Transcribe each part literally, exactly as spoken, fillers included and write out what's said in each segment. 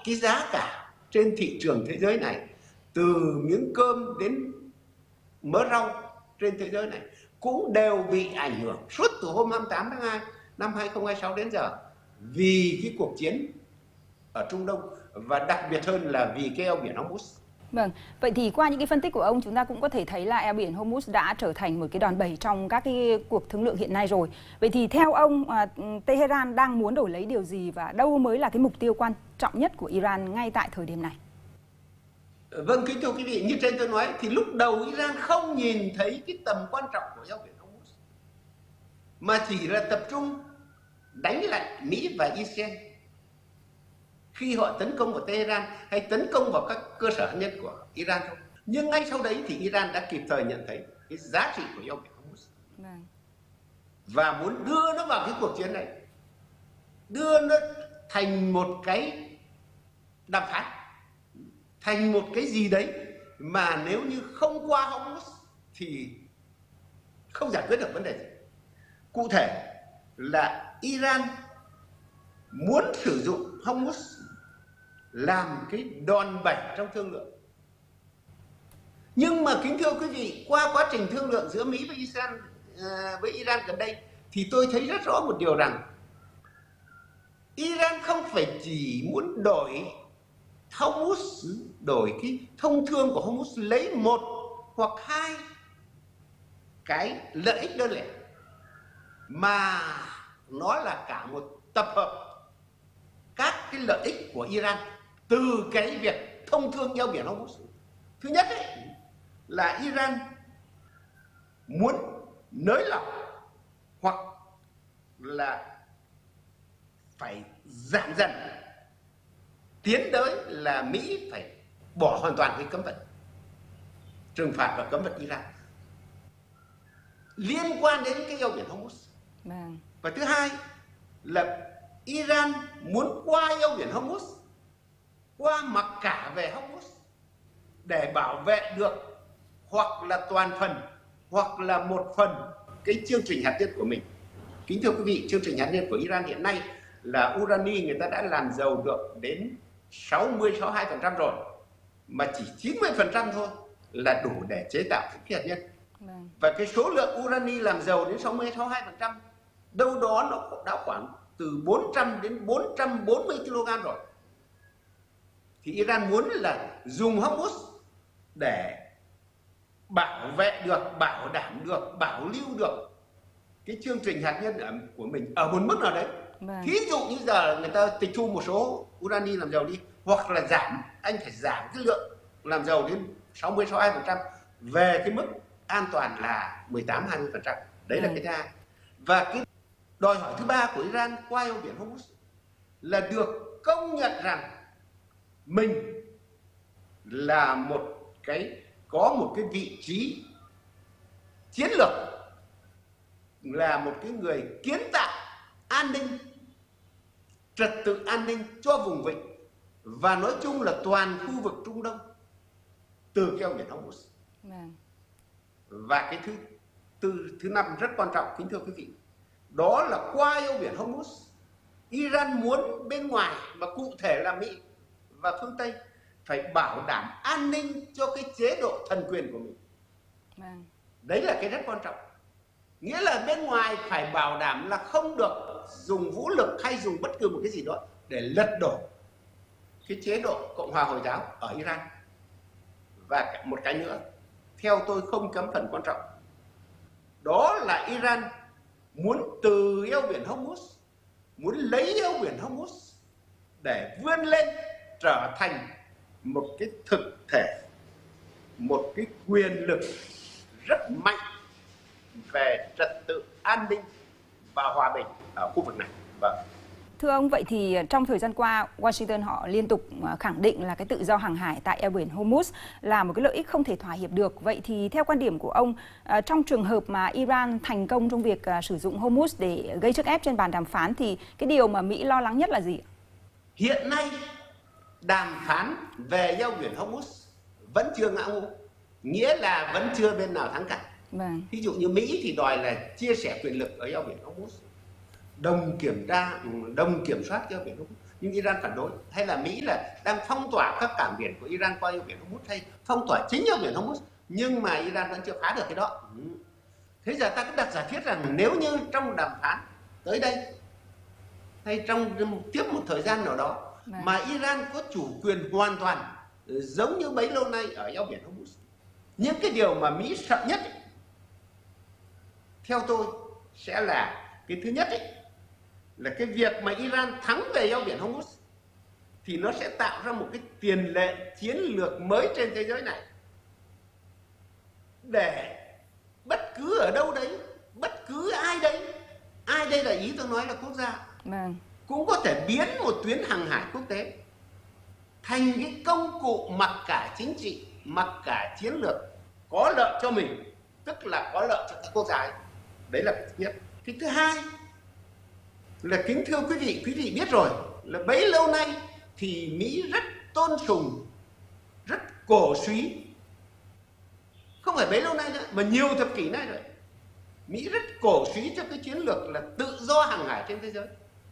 cái giá cả trên thị trường thế giới này, từ miếng cơm đến mớ rau trên thế giới này cũng đều bị ảnh hưởng suốt từ hôm hai mươi tám tháng hai năm hai nghìn không trăm hai mươi sáu đến giờ vì cái cuộc chiến ở Trung Đông, và đặc biệt hơn là vì cái eo biển Hormuz. Vâng, vậy thì qua những cái phân tích của ông, chúng ta cũng có thể thấy là eo biển Hormuz đã trở thành một cái đòn bẩy trong các cái cuộc thương lượng hiện nay rồi. Vậy thì theo ông, Tehran đang muốn đổi lấy điều gì và đâu mới là cái mục tiêu quan trọng nhất của Iran ngay tại thời điểm này? Vâng, kính thưa quý vị, như trên tôi nói thì lúc đầu Iran không nhìn thấy cái tầm quan trọng của eo biển Hormuz, mà chỉ là tập trung đánh lại Mỹ và Israel khi họ tấn công vào Tehran hay tấn công vào các cơ sở hạt nhân của Iran thôi. Nhưng ngay sau đấy thì Iran đã kịp thời nhận thấy cái giá trị của eo biển Hormuz và muốn đưa nó vào cái cuộc chiến này, đưa nó thành một cái đàm phán, thành một cái gì đấy mà nếu như không qua Hormuz thì không giải quyết được vấn đề gì. Cụ thể là Iran muốn sử dụng Hormuz làm cái đòn bẩy trong thương lượng. Nhưng mà kính thưa quý vị, qua quá trình thương lượng giữa Mỹ với Israel, với Iran gần đây thì tôi thấy rất rõ một điều rằng Iran không phải chỉ muốn đổi Hormuz, đổi cái thông thương của Hormuz, lấy một hoặc hai cái lợi ích đơn lẻ, mà nó là cả một tập hợp các cái lợi ích của Iran từ cái việc thông thương eo biển Hormuz. Thứ nhất ấy, là Iran muốn nới lỏng hoặc là phải giảm dần, tiến tới là Mỹ phải bỏ hoàn toàn cái cấm vận, trừng phạt và cấm vận Iran liên quan đến cái eo biển Hormuz. Và thứ hai là Iran muốn qua eo biển Hormuz, qua mặc cả về Hormuz để bảo vệ được hoặc là toàn phần hoặc là một phần cái chương trình hạt nhân của mình. Kính thưa quý vị, chương trình hạt nhân của Iran hiện nay là urani người ta đã làm giàu được đến sáu mươi sáu mươi hai phần trăm rồi, mà chỉ chín mươi phần trăm thôi là đủ để chế tạo vũ khí hạt nhân. Và cái số lượng urani làm giàu đến sáu mươi sáu mươi hai phần trăm đâu đó nó đã khoảng từ bốn trăm đến bốn trăm bốn mươi ki lô gam rồi. Thì Iran muốn là dùng Hormuz để bảo vệ được, bảo đảm được, bảo lưu được cái chương trình hạt nhân của mình ở một mức nào đấy. Vâng. Thí dụ như giờ người ta tịch thu một số urani làm giàu đi, hoặc là giảm, anh phải giảm cái lượng làm giàu đến sáu mươi sáu mươi hai phần trăm về cái mức an toàn là mười tám hai mươi phần trăm. Đấy là cái thứ hai. Và cái đòi hỏi thứ ba của Iran qua eo biển Hormuz là được công nhận rằng mình là một cái có một cái vị trí chiến lược, là một cái người kiến tạo an ninh, trật tự an ninh cho vùng vịnh và nói chung là toàn khu vực Trung Đông từ cái eo biển Hormuz. Và cái thứ tư, thứ năm rất quan trọng, kính thưa quý vị, đó là qua eo biển Hormuz, Iran muốn bên ngoài, mà cụ thể là Mỹ và phương Tây, phải bảo đảm an ninh cho cái chế độ thần quyền của mình. Đấy là cái rất quan trọng. Nghĩa là bên ngoài phải bảo đảm là không được dùng vũ lực hay dùng bất cứ một cái gì đó để lật đổ cái chế độ Cộng hòa Hồi giáo ở Iran. Và một cái nữa, theo tôi không kém phần quan trọng, đó là Iran muốn từ eo biển Hormuz, muốn lấy eo biển Hormuz để vươn lên trở thành một cái thực thể, một cái quyền lực rất mạnh về trật tự an ninh và hòa bình ở khu vực này. Vâng. Thưa ông, vậy thì trong thời gian qua, Washington họ liên tục khẳng định là cái tự do hàng hải tại eo biển Hormuz là một cái lợi ích không thể thỏa hiệp được. Vậy thì theo quan điểm của ông, trong trường hợp mà Iran thành công trong việc sử dụng Hormuz để gây sức ép trên bàn đàm phán thì cái điều mà Mỹ lo lắng nhất là gì? Hiện nay đàm phán về eo biển Hormuz vẫn chưa ngã ngũ, nghĩa là vẫn chưa bên nào thắng cả. Vâng. Ví dụ như Mỹ thì đòi là chia sẻ quyền lực ở eo biển Hormuz, đồng kiểm tra, đồng kiểm soát eo biển Hormuz. nhưng Iran phản đối, hay là Mỹ là đang phong tỏa các cảng biển của Iran qua eo biển Hormuz, hay phong tỏa chính eo biển Hormuz, nhưng mà Iran vẫn chưa phá được cái đó. Thế giờ ta cứ đặt giả thiết rằng nếu như trong đàm phán tới đây hay trong tiếp một thời gian nào đó mà Iran có chủ quyền hoàn toàn giống như bấy lâu nay ở eo biển Hormuz, những cái điều mà Mỹ sợ nhất ấy, theo tôi sẽ là cái thứ nhất ấy, là cái việc mà Iran thắng về eo biển Hormuz thì nó sẽ tạo ra một cái tiền lệ chiến lược mới trên thế giới này, để bất cứ ở đâu đấy, bất cứ ai đấy, ai đây là ý tôi nói là quốc gia, vâng, cũng có thể biến một tuyến hàng hải quốc tế thành cái công cụ mặc cả chính trị, mặc cả chiến lược, có lợi cho mình, tức là có lợi cho các quốc gia ấy. Đấy là thứ nhất. Cái thứ hai là, kính thưa quý vị, quý vị biết rồi là bấy lâu nay thì Mỹ rất tôn sùng, rất cổ suý, không phải bấy lâu nay nữa mà nhiều thập kỷ nay rồi, Mỹ rất cổ suý cho cái chiến lược là tự do hàng hải trên thế giới.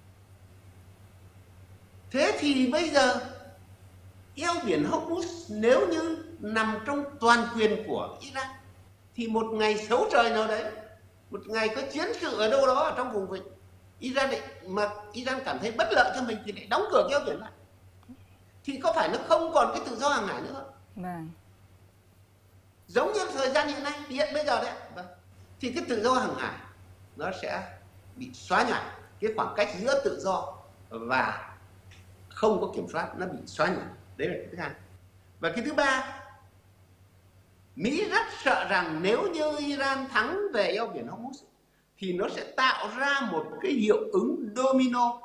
Thế thì bây giờ eo biển Hormuz nếu như nằm trong toàn quyền của Iran thì một ngày xấu trời nào đấy, một ngày có chiến sự ở đâu đó ở trong vùng vịnh, Iran định mà Iran cảm thấy bất lợi cho mình thì lại đóng cửa cái eo biển lại, thì có phải nó không còn cái tự do hàng hải nữa không? vâng, Giống như thời gian hiện nay, hiện bây giờ đấy, vâng, thì cái tự do hàng hải nó sẽ bị xóa nhòa, cái khoảng cách giữa tự do và không có kiểm soát nó bị xóa nhòa. Đấy là cái thứ hai. Và cái thứ ba, Mỹ rất sợ rằng nếu như Iran thắng về eo biển Hormuz thì nó sẽ tạo ra một cái hiệu ứng domino.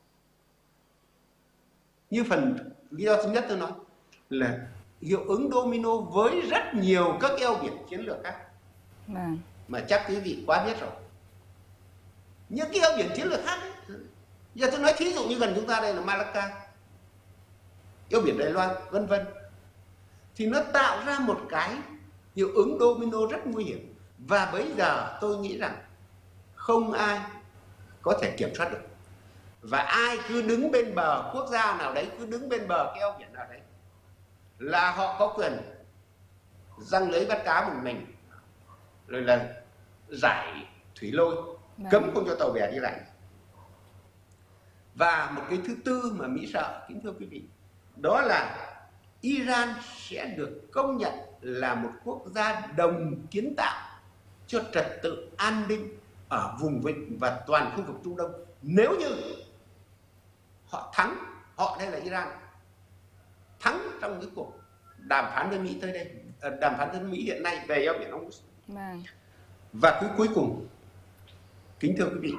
Như phần lý do thứ nhất tôi nói là hiệu ứng domino với rất nhiều các eo biển chiến lược khác, vâng, mà chắc quý vị quá biết rồi. Những cái eo biển chiến lược khác ấy, giờ tôi nói thí dụ như gần chúng ta đây là Malacca, eo biển Đài Loan, vân vân, thì nó tạo ra một cái hiệu ứng domino rất nguy hiểm. Và bây giờ tôi nghĩ rằng không ai có thể kiểm soát được, và ai cứ đứng bên bờ, quốc gia nào đấy cứ đứng bên bờ cái eo biển nào đấy là họ có quyền giăng lưới bắt cá một mình, rồi là giải thủy lôi, cấm không cho tàu bè đi lại. Và một cái thứ tư mà Mỹ sợ, kính thưa quý vị, đó là Iran sẽ được công nhận là một quốc gia đồng kiến tạo cho trật tự an ninh ở vùng vịnh và toàn khu vực Trung Đông nếu như họ thắng, họ đây là Iran thắng trong cái cuộc đàm phán với Mỹ tới đây, đàm phán với Mỹ hiện nay về eo biển Hormuz. vâng. Và cuối cuối cùng, kính thưa quý vị,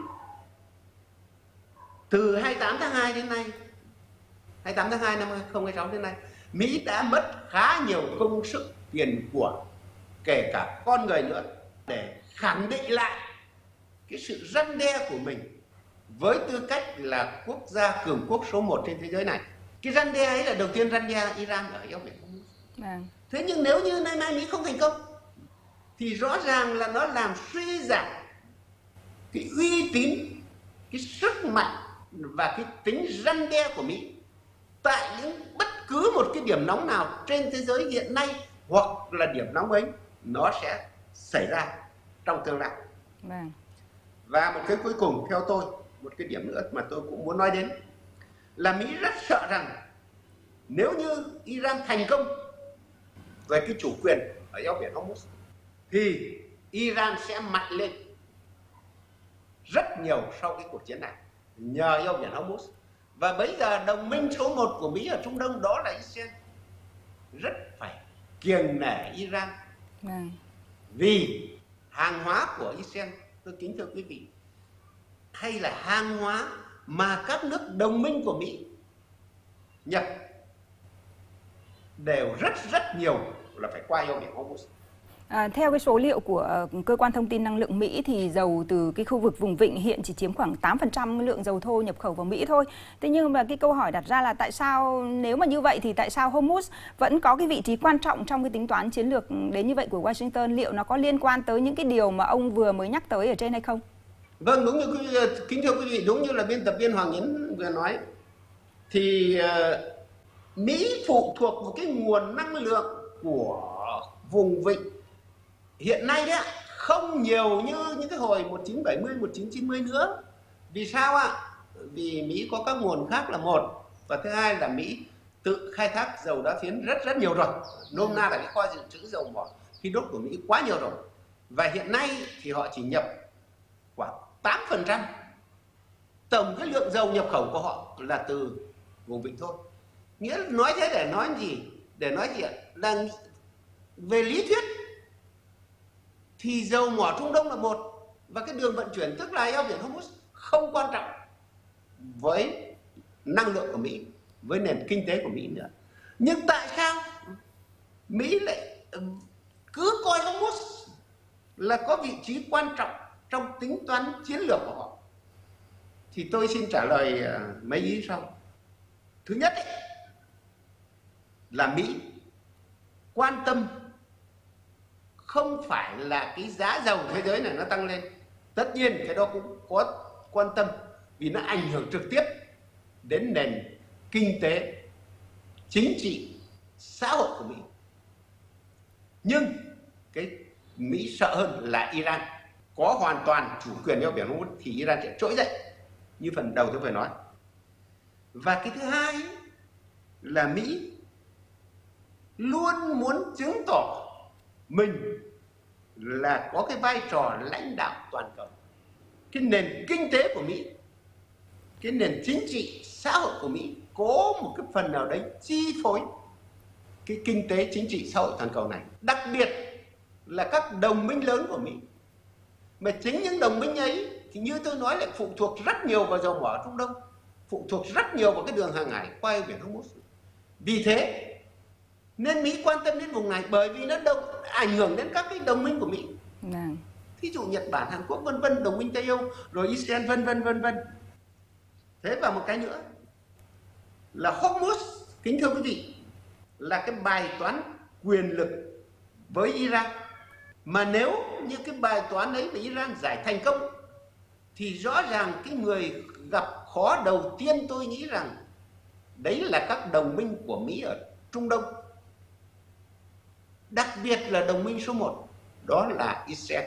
từ hai mươi tám tháng hai đến nay, hai mươi tám tháng hai năm hai nghìn không trăm hai mươi sáu đến nay, Mỹ đã mất khá nhiều công sức, tiền của, kể cả con người nữa, để khẳng định lại cái sự răn đe của mình với tư cách là quốc gia cường quốc số một trên thế giới này. Cái răn đe ấy là đầu tiên răn đe Iran ở eo biển Hormuz. Vâng. Thế nhưng nếu như nay nay Mỹ không thành công thì rõ ràng là nó làm suy giảm cái uy tín, cái sức mạnh và cái tính răn đe của Mỹ tại những bất cứ một cái điểm nóng nào trên thế giới hiện nay, hoặc là điểm nóng ấy nó sẽ xảy ra trong tương lai. Vâng. Và một cái cuối cùng theo tôi, một cái điểm nữa mà tôi cũng muốn nói đến là Mỹ rất sợ rằng nếu như Iran thành công về cái chủ quyền ở eo biển Hormuz thì Iran sẽ mạnh lên rất nhiều sau cái cuộc chiến này nhờ eo biển Hormuz. Và bây giờ đồng minh số một của Mỹ ở Trung Đông đó là Israel rất phải kiêng nể Iran. Vâng. Vì hàng hóa của Israel, tôi kính thưa quý vị, hay là hàng hóa mà các nước đồng minh của Mỹ nhập đều rất rất nhiều là phải qua eo biển Hormuz. À, theo cái số liệu của uh, cơ quan thông tin năng lượng Mỹ thì dầu từ cái khu vực vùng vịnh hiện chỉ chiếm khoảng tám phần trăm lượng dầu thô nhập khẩu vào Mỹ thôi. Thế nhưng mà cái câu hỏi đặt ra là tại sao, nếu mà như vậy thì tại sao Hormuz vẫn có cái vị trí quan trọng trong cái tính toán chiến lược đến như vậy của Washington? Liệu nó có liên quan tới những cái điều mà ông vừa mới nhắc tới ở trên hay không? Vâng, đúng như quý, kính thưa quý vị, đúng như là biên tập viên Hoàng Yến vừa nói, thì uh, Mỹ phụ thuộc vào cái nguồn năng lượng của vùng vịnh hiện nay đấy, không nhiều như những cái hồi một nghìn chín trăm bảy mươi, một nghìn chín trăm chín mươi nữa. Vì sao ạ? Vì Mỹ có các nguồn khác là một, và thứ hai là Mỹ tự khai thác dầu đá phiến rất rất nhiều rồi. Nôm na là cái kho dự trữ dầu mỏ khí đốt của Mỹ quá nhiều rồi. Và hiện nay thì họ chỉ nhập khoảng tám phần trăm tổng cái lượng dầu nhập khẩu của họ là từ vùng vịnh thôi. Nghĩa là nói thế để nói gì? Để nói gì ạ? Là về lý thuyết thì dầu mỏ Trung Đông là một, và cái đường vận chuyển tức là eo biển Hormuz không quan trọng với năng lượng của Mỹ, với nền kinh tế của Mỹ nữa. Nhưng tại sao Mỹ lại cứ coi Hormuz là có vị trí quan trọng trong tính toán chiến lược của họ? Thì tôi xin trả lời mấy ý sau. Thứ nhất ấy, là Mỹ quan tâm không phải là cái giá dầu thế giới này nó tăng lên. Tất nhiên cái đó cũng có quan tâm, vì nó ảnh hưởng trực tiếp đến nền kinh tế, chính trị, xã hội của Mỹ. Nhưng cái Mỹ sợ hơn là Iran. Có hoàn toàn chủ quyền eo biển Hormuz thì Iran sẽ trỗi dậy, như phần đầu tôi vừa nói. Và cái thứ hai là Mỹ luôn muốn chứng tỏ mình là có cái vai trò lãnh đạo toàn cầu. Cái nền kinh tế của Mỹ, cái nền chính trị, xã hội của Mỹ có một cái phần nào đấy chi phối cái kinh tế chính trị xã hội toàn cầu này. Đặc biệt là các đồng minh lớn của Mỹ. Mà chính những đồng minh ấy thì như tôi nói lại phụ thuộc rất nhiều vào dầu mỏ Trung Đông, phụ thuộc rất nhiều vào cái đường hàng hải qua eo biển Hormuz. Vì thế nên Mỹ quan tâm đến vùng này, bởi vì nó đông, ảnh hưởng đến các cái đồng minh của Mỹ. Vâng. Thí dụ Nhật Bản, Hàn Quốc vân vân, đồng minh Tây Âu, rồi Israel vân vân vân vân. Thế và một cái nữa là Hormuz, kính thưa quý vị, là cái bài toán quyền lực với Iran. Mà nếu như cái bài toán ấy của Iran giải thành công thì rõ ràng cái người gặp khó đầu tiên tôi nghĩ rằng đấy là các đồng minh của Mỹ ở Trung Đông. Đặc biệt là đồng minh số một, đó là Israel.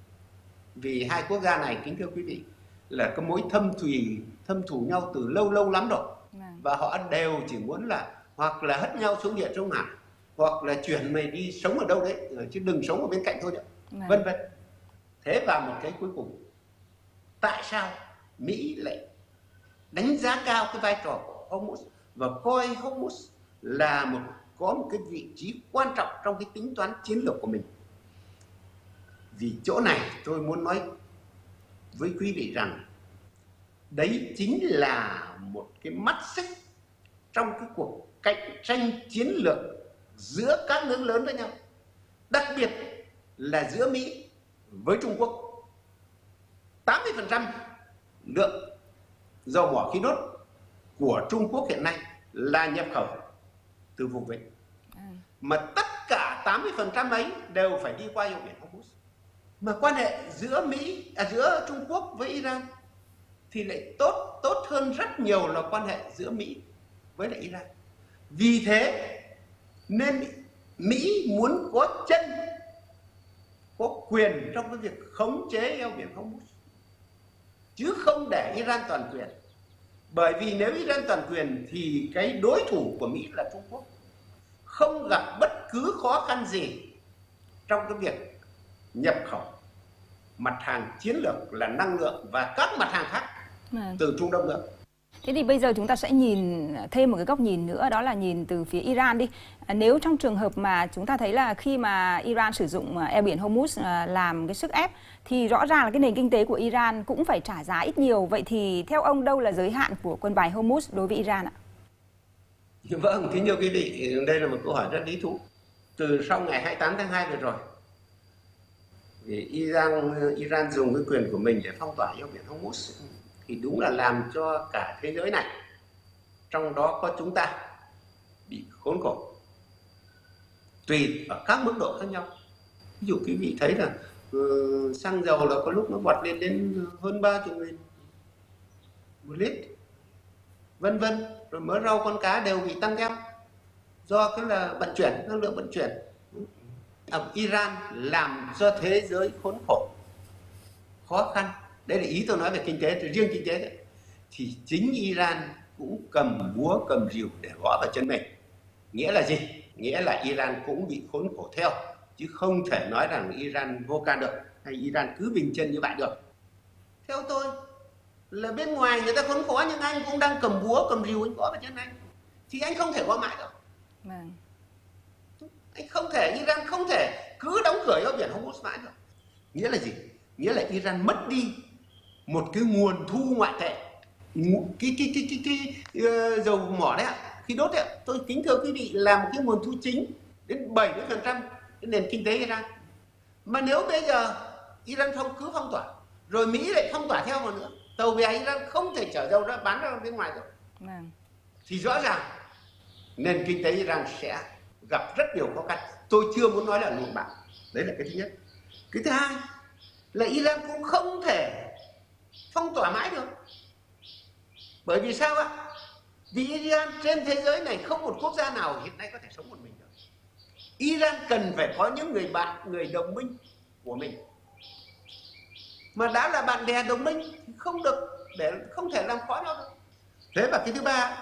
Vì hai quốc gia này, kính thưa quý vị, là có mối thâm thùy, thâm thù nhau từ lâu lâu lắm rồi. Và họ đều chỉ muốn là hoặc là hất nhau xuống Địa Trung Hải, hoặc là chuyển mày đi sống ở đâu đấy, chứ đừng sống ở bên cạnh thôi nữa, vân vân. Thế và một cái cuối cùng, tại sao Mỹ lại đánh giá cao cái vai trò của Hormuz và coi Hormuz là một có một cái vị trí quan trọng trong cái tính toán chiến lược của mình? Vì chỗ này tôi muốn nói với quý vị rằng đấy chính là một cái mắt xích trong cái cuộc cạnh tranh chiến lược giữa các nước lớn với nhau, đặc biệt là giữa Mỹ với Trung Quốc. tám mươi phần trăm lượng dầu mỏ khí đốt của Trung Quốc hiện nay là nhập khẩu từ vùng vịnh, mà tất cả tám mươi phần trăm ấy đều phải đi qua eo biển Hormuz. Mà quan hệ giữa Mỹ, à, giữa Trung Quốc với Iran thì lại tốt tốt hơn rất nhiều là quan hệ giữa Mỹ với lại Iran. Vì thế nên Mỹ muốn có chân, có quyền trong cái việc khống chế eo biển Hormuz, chứ không để Iran toàn quyền. Bởi vì nếu Iran toàn quyền thì cái đối thủ của Mỹ là Trung Quốc không gặp bất cứ khó khăn gì trong cái việc nhập khẩu mặt hàng chiến lược là năng lượng và các mặt hàng khác từ Trung Đông nữa. Thế thì bây giờ chúng ta sẽ nhìn thêm một cái góc nhìn nữa, đó là nhìn từ phía Iran đi. Nếu trong trường hợp mà chúng ta thấy là khi mà Iran sử dụng eo biển Hormuz làm cái sức ép thì rõ ràng là cái nền kinh tế của Iran cũng phải trả giá ít nhiều. Vậy thì theo ông đâu là giới hạn của quân bài Hormuz đối với Iran ạ? Vâng, kính thưa quý vị, đây là một câu hỏi rất lý thú. Từ sau ngày hai mươi tám tháng hai vừa rồi, thì Iran, Iran dùng cái quyền của mình để phong tỏa eo biển Hormuz thì đúng là làm cho cả thế giới này, trong đó có chúng ta, bị khốn khổ tùy ở các mức độ khác nhau. Ví dụ quý vị thấy là uh, xăng dầu là có lúc nó vọt lên đến hơn ba mươi nghìn một lít, vân vân, rồi mỡ rau con cá đều bị tăng theo do cái là vận chuyển, năng lượng vận chuyển. Ở Iran làm cho thế giới khốn khổ, khó khăn. Đây là ý tôi nói về kinh tế, thì riêng kinh tế đấy. Thì chính Iran cũng cầm búa cầm rìu để gõ vào chân mình. Nghĩa là gì? Nghĩa là Iran cũng bị khốn khổ theo, chứ không thể nói rằng Iran vô can được, hay Iran cứ bình chân như vậy được. Theo tôi là bên ngoài người ta khốn khổ, nhưng anh cũng đang cầm búa cầm rìu anh gõ vào chân anh, thì anh không thể gõ mãi đâu. Vâng. Anh không thể, Iran không thể cứ đóng cửa eo biển Hormuz mãi được. Nghĩa là gì? Nghĩa là Iran mất đi một cái nguồn thu ngoại tệ. Cái cái cái cái, cái, cái uh, dầu mỏ đấy ạ, khí đốt đấy ạ, tôi kính thưa quý vị, là một cái nguồn thu chính đến bảy mươi phần trăm cái nền kinh tế Iran. Mà nếu bây giờ Iran không cứ phong tỏa, rồi Mỹ lại phong tỏa theo vào nữa, tàu bè Iran không thể chở dầu ra bán ra bên ngoài được, Vâng. thì rõ ràng nền kinh tế Iran sẽ gặp rất nhiều khó khăn. Tôi chưa muốn nói là lùi bại. Đấy là cái thứ nhất. Cái thứ hai là Iran cũng không thể phong tỏa mãi được. Bởi vì sao ạ? Vì Iran trên thế giới này không một quốc gia nào hiện nay có thể sống một mình được. Iran cần phải có những người bạn, người đồng minh của mình. Mà đã là bạn bè đồng minh thì không được, để không thể làm khó nhau được. Thế và cái thứ ba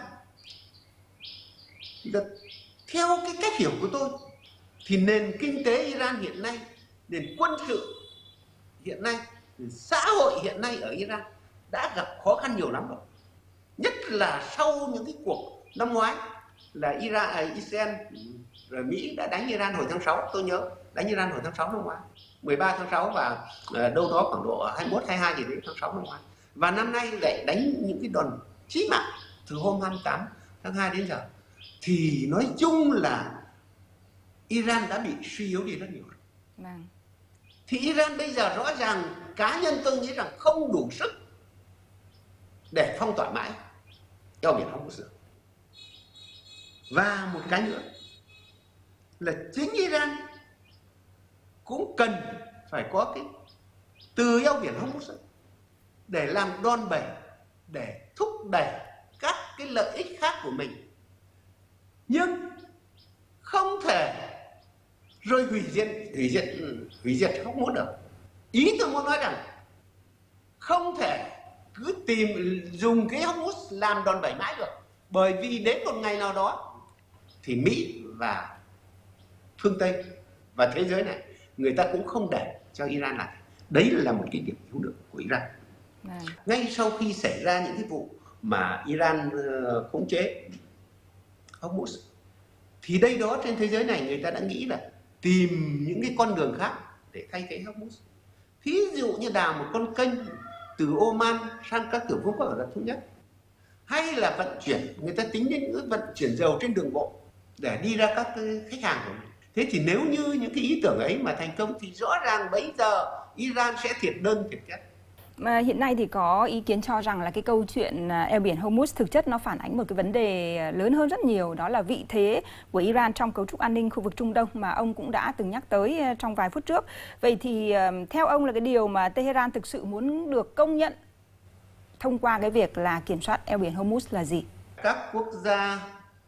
là theo cái cách hiểu của tôi thì nền kinh tế Iran hiện nay, nền quân sự hiện nay, xã hội hiện nay ở Iran đã gặp khó khăn nhiều lắm rồi. Nhất là sau những cái cuộc năm ngoái là Iran, à, Israel rồi Mỹ đã đánh Iran hồi tháng sáu, tôi nhớ đánh Iran hồi tháng sáu năm ngoái, mười ba tháng sáu, và uh, đâu đó khoảng độ hai mươi mốt, hai mươi hai gì đến tháng sáu năm ngoái. Và năm nay lại đánh những cái đòn chí mạng từ hôm hai mươi tám tháng hai đến giờ. Thì nói chung là Iran đã bị suy yếu đi rất nhiều. Vâng. Thì Iran bây giờ rõ ràng cá nhân tôi nghĩ rằng không đủ sức để phong tỏa mãi eo biển Hormuz. Và một cái nữa là chính Iran cũng cần phải có cái từ eo biển Hormuz để làm đòn bẩy, để thúc đẩy các cái lợi ích khác của mình, nhưng không thể rồi hủy diệt hủy diệt hủy diệt không muốn được. Ý tôi muốn nói rằng không thể cứ tìm dùng cái Hormuz làm đòn bẩy mãi được, bởi vì đến một ngày nào đó thì Mỹ và phương Tây và thế giới này người ta cũng không để cho Iran làm. Đấy là một cái điểm yếu được của Iran. Vâng. Ngay sau khi xảy ra những cái vụ mà Iran uh, khống chế Hormuz, thì đây đó trên thế giới này người ta đã nghĩ là tìm những cái con đường khác để thay thế Hormuz. Ví dụ như đào một con kênh từ Oman sang các tiểu vương quốc Ả Rập Thống Nhất, hay là vận chuyển, người ta tính đến những vận chuyển dầu trên đường bộ để đi ra các khách hàng của mình. Thế thì nếu như những cái ý tưởng ấy mà thành công thì rõ ràng bây giờ Iran sẽ thiệt đơn thiệt chất. Mà hiện nay thì có ý kiến cho rằng là cái câu chuyện eo biển Hormuz thực chất nó phản ánh một cái vấn đề lớn hơn rất nhiều, đó là vị thế của Iran trong cấu trúc an ninh khu vực Trung Đông mà ông cũng đã từng nhắc tới trong vài phút trước. Vậy thì theo ông là cái điều mà Tehran thực sự muốn được công nhận thông qua cái việc là kiểm soát eo biển Hormuz là gì? Các quốc gia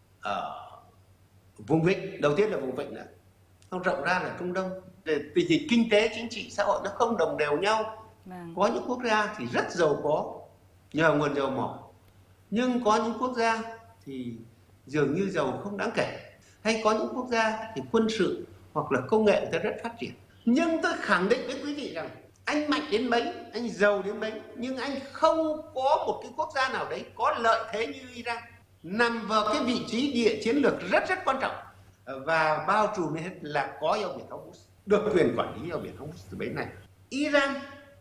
ở vùng vịnh, đầu tiên là vùng vịnh, không rộng ra là Trung Đông, để tình hình kinh tế, chính trị, xã hội nó không đồng đều nhau. Vâng. Có những quốc gia thì rất giàu có nhờ nguồn dầu mỏ, nhưng có những quốc gia thì dường như giàu không đáng kể, hay có những quốc gia thì quân sự hoặc là công nghệ người ta rất phát triển. Nhưng tôi khẳng định với quý vị rằng anh mạnh đến mấy, anh giàu đến mấy, nhưng anh không có một cái quốc gia nào đấy có lợi thế như Iran, nằm vào cái vị trí địa chiến lược rất rất quan trọng và bao trùm hết là có eo biển Hormuz, được quyền quản lý eo biển Hormuz từ bấy này. Iran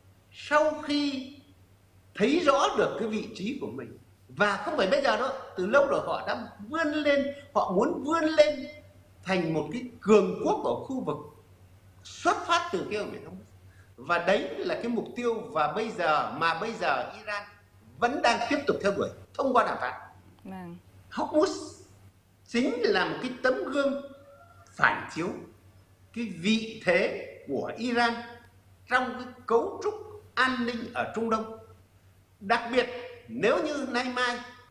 sau khi thấy rõ được cái vị trí của mình, và không phải bây giờ đâu, từ lâu rồi họ đã vươn lên, họ muốn vươn lên thành một cái cường quốc ở khu vực xuất phát từ cái eo biển Hormuz. Và đấy là cái mục tiêu và bây giờ mà bây giờ Iran vẫn đang tiếp tục theo đuổi thông qua đàm phán. Vâng. Hormuz chính là một cái tấm gương phản chiếu cái vị thế của Iran trong cái cấu trúc an ninh ở Trung Đông. Đặc biệt nếu như nay mai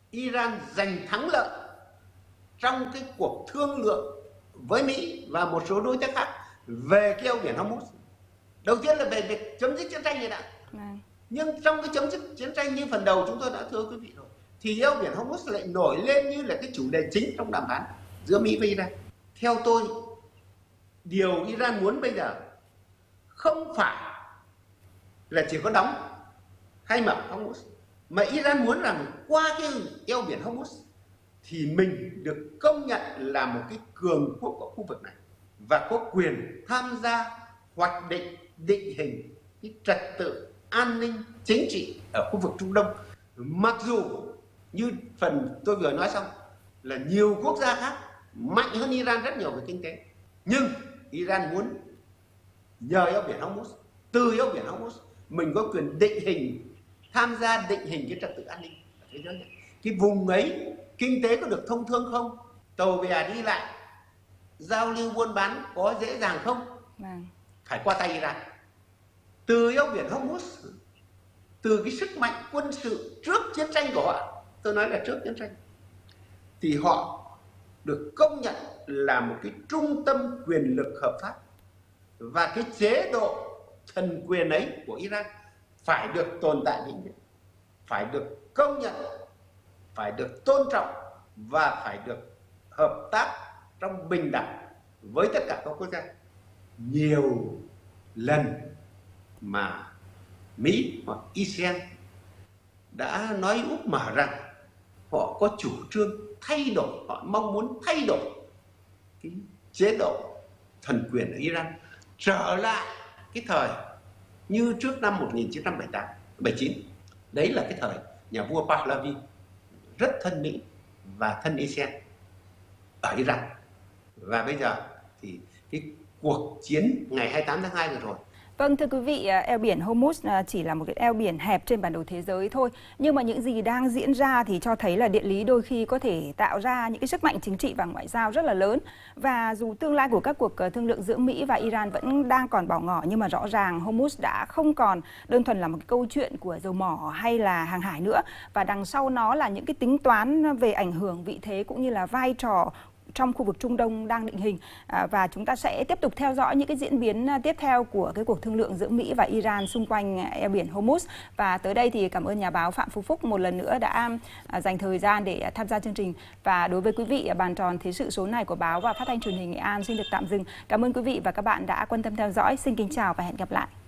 Iran giành thắng lợi trong cái cuộc thương lượng với Mỹ và một số đối tác khác về cái eo biển Hormuz. Đầu tiên là về việc chấm dứt chiến tranh này đã. Vâng. Nhưng trong cái chấm dứt chiến tranh như phần đầu chúng tôi đã thưa quý vị rồi, thì eo biển Hormuz lại nổi lên như là cái chủ đề chính trong đàm phán giữa Mỹ và Iran. Theo tôi, điều Iran muốn bây giờ không phải là chỉ có đóng hay mở Hormuz, mà Iran muốn rằng qua cái eo biển Hormuz thì mình được công nhận là một cái cường quốc của khu vực này và có quyền tham gia hoạch định, định hình cái trật tự an ninh chính trị ở khu vực Trung Đông. Mặc dù như phần tôi vừa nói xong là nhiều quốc gia khác mạnh hơn Iran rất nhiều về kinh tế, nhưng Iran muốn nhờ eo biển Hormuz, từ eo biển Hormuz mình có quyền định hình, tham gia định hình cái trật tự an ninh ở thế giới này. Cái vùng ấy kinh tế có được thông thương không, tàu bè đi lại, giao lưu buôn bán có dễ dàng không? Vâng. Phải qua tay Iran. Từ eo biển Hormuz, từ cái sức mạnh quân sự trước chiến tranh của họ, tôi nói là trước chiến tranh, thì họ được công nhận là một cái trung tâm quyền lực hợp pháp, và cái chế độ thần quyền ấy của Iran phải được tồn tại vĩnh viễn, phải được công nhận, phải được tôn trọng và phải được hợp tác trong bình đẳng với tất cả các quốc gia. Nhiều lần mà Mỹ hoặc Israel đã nói úp mở rằng họ có chủ trương thay đổi, họ mong muốn thay đổi cái chế độ thần quyền ở Iran trở lại cái thời như trước năm một nghìn chín trăm bảy mươi tám, bảy mươi chín. Đấy là cái thời nhà vua Pahlavi rất thân Mỹ và thân Israel ở Iran. Và bây giờ thì cái cuộc chiến ngày hai mươi tám tháng hai vừa rồi. Vâng, thưa quý vị, eo biển Hormuz chỉ là một cái eo biển hẹp trên bản đồ thế giới thôi. Nhưng mà những gì đang diễn ra thì cho thấy là địa lý đôi khi có thể tạo ra những cái sức mạnh chính trị và ngoại giao rất là lớn. Và dù tương lai của các cuộc thương lượng giữa Mỹ và Iran vẫn đang còn bỏ ngỏ, nhưng mà rõ ràng Hormuz đã không còn đơn thuần là một cái câu chuyện của dầu mỏ hay là hàng hải nữa. Và đằng sau nó là những cái tính toán về ảnh hưởng, vị thế cũng như là vai trò trong khu vực Trung Đông đang định hình, à, và chúng ta sẽ tiếp tục theo dõi những cái diễn biến tiếp theo của cái cuộc thương lượng giữa Mỹ và Iran xung quanh eo biển Hormuz. Và tới đây thì cảm ơn nhà báo Phạm Phú Phúc một lần nữa đã à, dành thời gian để tham gia chương trình. Và đối với quý vị, bàn tròn thế sự số này của báo và phát thanh truyền hình Nghệ An xin được tạm dừng. Cảm ơn quý vị và các bạn đã quan tâm theo dõi. Xin kính chào và hẹn gặp lại.